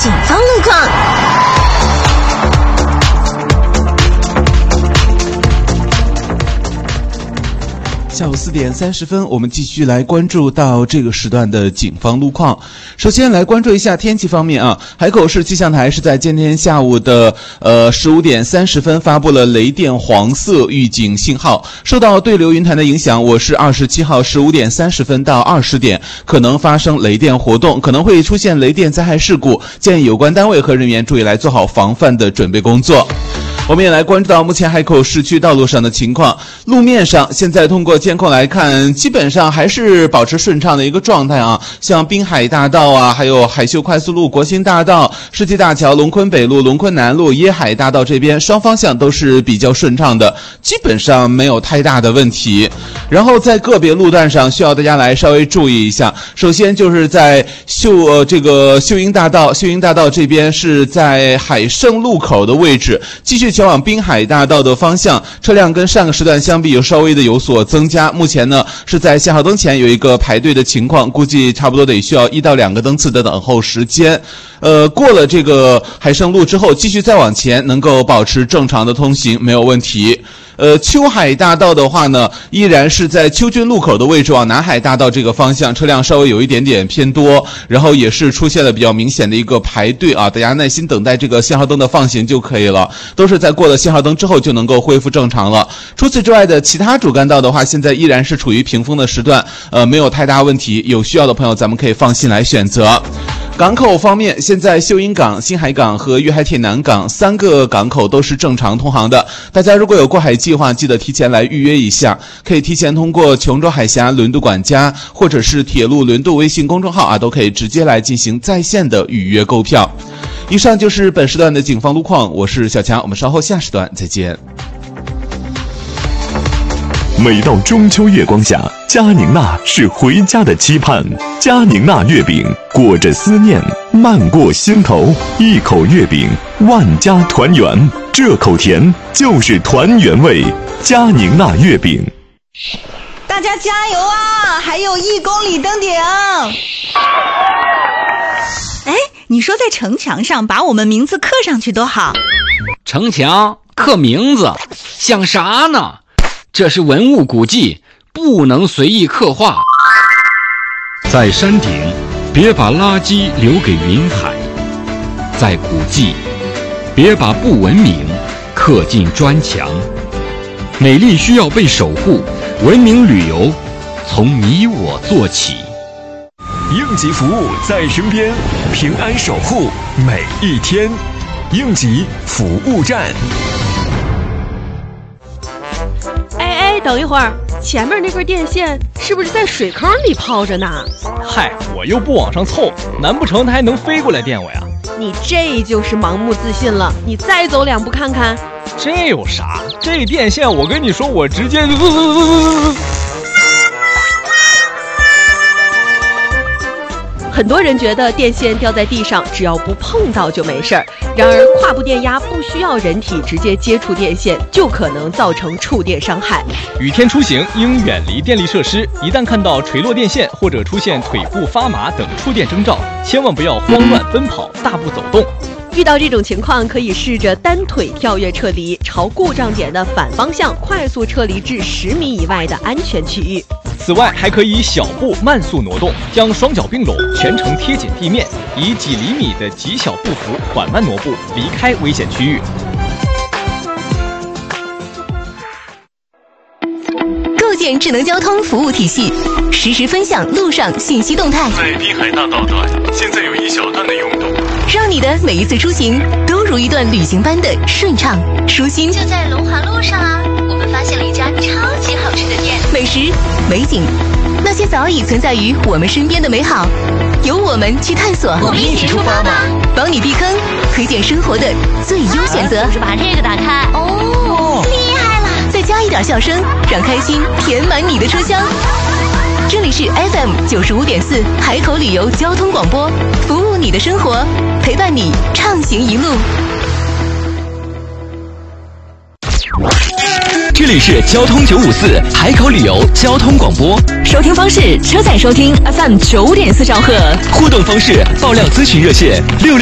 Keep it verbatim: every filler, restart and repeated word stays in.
警方路况。 下午四点三十分，我们继续来关注到这个时段的警方路况。首先来关注一下天气方面啊，海口市气象台是在今天下午的呃十五点三十分发布了雷电黄色预警信号。受到对流云团的影响，我市二十七号十五点三十分到二十点可能发生雷电活动，可能会出现雷电灾害事故，建议有关单位和人员注意来做好防范的准备工作。我们也来关注到目前海口市区道路上的情况。路面上现在通过监控来看，基本上还是保持顺畅的一个状态啊。像滨海大道啊，还有海秀快速路、国兴大道、世纪大桥、龙昆北路、龙昆南路、椰海大道这边双方向都是比较顺畅的，基本上没有太大的问题。然后在个别路段上需要大家来稍微注意一下。首先就是在秀呃这个秀英大道，秀英大道这边是在海盛路口的位置，继续前往滨海大道的方向，车辆跟上个时段相比有稍微的有所增加。目前呢是在信号灯前有一个排队的情况，估计差不多得需要一到两个灯次的等候时间。呃，过了这个海盛路之后，继续再往前，能够保持正常的通行，没有问题。呃，秋海大道的话呢，依然是在秋军路口的位置往南海大道这个方向，车辆稍微有一点点偏多，然后也是出现了比较明显的一个排队啊，大家耐心等待这个信号灯的放行就可以了，都是在过了信号灯之后就能够恢复正常了。除此之外的其他主干道的话，现在依然是处于平封的时段，呃，没有太大问题，有需要的朋友咱们可以放心来选择。港口方面，现在秀英港、新海港和粤海铁南港三个港口都是正常通航的。大家如果有过海计划，记得提前来预约一下，可以提前通过琼州海峡轮渡管家或者是铁路轮渡微信公众号啊，都可以直接来进行在线的预约购票。以上就是本时段的警方路况，我是小强，我们稍后下时段再见。 每到中秋月光下，佳宁娜是回家的期盼。佳宁娜月饼裹着思念，漫过心头，一口月饼，万家团圆。这口甜就是团圆味。佳宁娜月饼。 大家加油啊！还有一公里登顶。哎，你说在城墙上把我们名字刻上去多好。 城墙刻名字想啥呢？这是文物古迹，不能随意刻画。 在山顶，别把垃圾留给云海；在古迹，别把不文明刻进砖墙。美丽需要被守护，文明旅游从你我做起。 应急服务在身边，平安守护每一天。应急服务站。 等一会儿，前面那根电线是不是在水坑里抛着呢？ 嗨，我又不往上凑，难不成它还能飞过来电我呀？ 你这就是盲目自信了，你再走两步看看。 这有啥？这电线我跟你说，我直接很多人觉得电线掉在地上，只要不碰到就没事儿。然而，跨步电压不需要人体直接接触电线，就可能造成触电伤害。 雨天出行应远离电力设施，一旦看到垂落电线或者出现腿部发麻等触电征兆，千万不要慌乱奔跑，大步走动。 遇到这种情况，可以试着单腿跳跃撤离，朝故障点的反方向快速撤离至十米以外的安全区域。 此外，还可以小步慢速挪动，将双脚并拢，全程贴紧地面，以几厘米的极小步幅缓慢挪步，离开危险区域。 构建智能交通服务体系，实时分享路上信息动态。 在滨海大道段，现在有一小段的拥堵， 让你的每一次出行都如一段旅行般的顺畅舒心。 就在龙华路上啊，我们发现了一家超级好吃的店， 美食、美景，那些早已存在于我们身边的美好，由我们去探索。 我们一起出发吧， 帮你避坑，推荐生活的最优选择。 就是把这个打开。哦，厉害了！ 再加一点笑声，让开心填满你的车厢。这里是 F M 九十五点四海口旅游交通广播，服务你的生活，陪伴你畅行一路。 这里是交通九五四海口旅游交通广播， 收听方式：车载收听 F M 九五点四兆赫， 互动方式：爆料咨询热线六六。